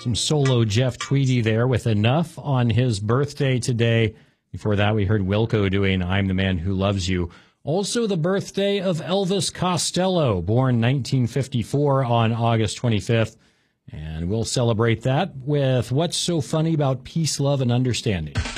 Some solo Jeff Tweedy there with Enough on his birthday today. Before that, we heard Wilco doing I'm the Man Who Loves You. Also the birthday of Elvis Costello, born 1954 on August 25th. And we'll celebrate that with What's So Funny About Peace, Love, and Understanding.